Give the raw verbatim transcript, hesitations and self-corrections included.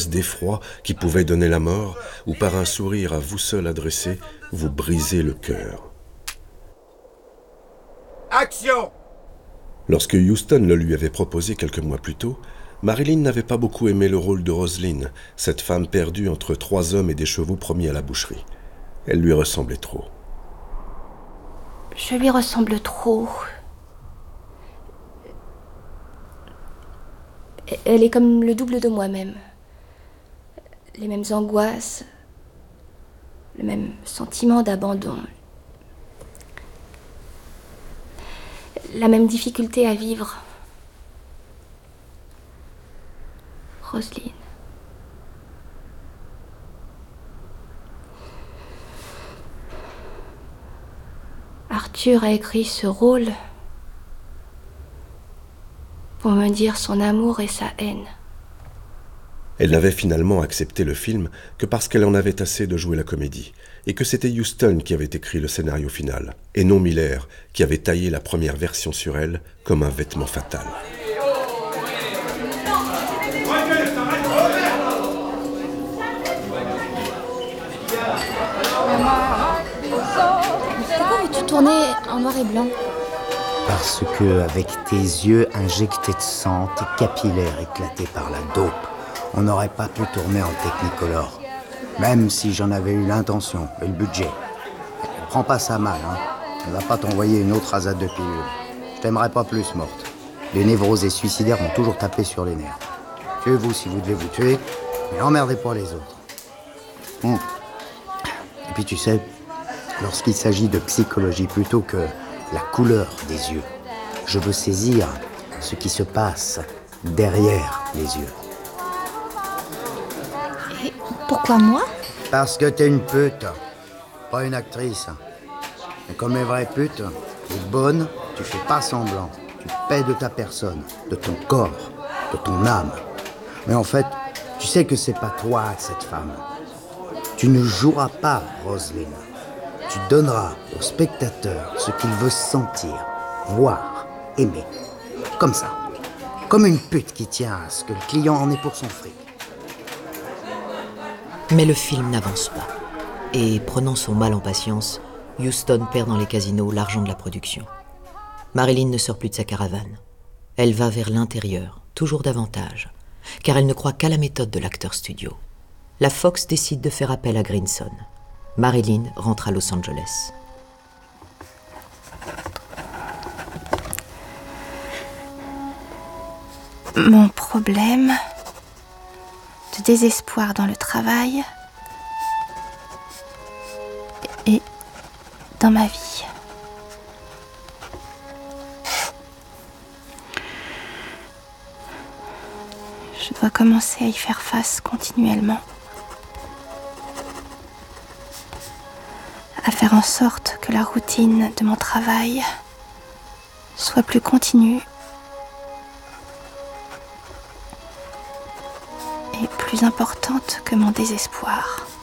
espèce d'effroi qui pouvait donner la mort, ou par un sourire à vous seul adressé, vous brisez le cœur. Action! Lorsque Huston le lui avait proposé quelques mois plus tôt, Marilyn n'avait pas beaucoup aimé le rôle de Roselyne, cette femme perdue entre trois hommes et des chevaux promis à la boucherie. Elle lui ressemblait trop. Je lui ressemble trop. Elle est comme le double de moi-même. Les mêmes angoisses, le même sentiment d'abandon, la même difficulté à vivre. Roselyne. Arthur a écrit ce rôle pour me dire son amour et sa haine. Elle n'avait finalement accepté le film que parce qu'elle en avait assez de jouer la comédie, et que c'était Huston qui avait écrit le scénario final, et non Miller, qui avait taillé la première version sur elle comme un vêtement fatal. Pourquoi veux-tu tourner en noir et blanc ? Parce que, avec tes yeux injectés de sang, tes capillaires éclatés par la dope, on n'aurait pas pu tourner en Technicolor. Même si j'en avais eu l'intention et le budget. Prends pas ça mal, hein. On va pas t'envoyer une autre rasade de pilules. Je t'aimerais pas plus morte. Les névrosés suicidaires m'ont toujours tapé sur les nerfs. Tuez-vous si vous devez vous tuer, mais emmerdez pas les autres. Hum. Et puis tu sais, lorsqu'il s'agit de psychologie plutôt que la couleur des yeux, je veux saisir ce qui se passe derrière les yeux. Et pourquoi moi ? Parce que t'es une pute, pas une actrice. Et comme les vraies putes, t'es bonne, tu fais pas semblant. Tu paies de ta personne, de ton corps, de ton âme. Mais en fait, tu sais que c'est pas toi, cette femme. Tu ne joueras pas, Roselyne. Tu donneras au spectateur ce qu'il veut sentir, voir, aimer. Comme ça. Comme une pute qui tient à ce que le client en ait pour son fric. Mais le film n'avance pas. Et prenant son mal en patience, Huston perd dans les casinos l'argent de la production. Marilyn ne sort plus de sa caravane. Elle va vers l'intérieur, toujours davantage, car elle ne croit qu'à la méthode de l'acteur studio. La Fox décide de faire appel à Greenson. Marilyn rentre à Los Angeles. Mon problème de désespoir dans le travail et dans ma vie. Je dois commencer à y faire face continuellement. À faire en sorte que la routine de mon travail soit plus continue et plus importante que mon désespoir.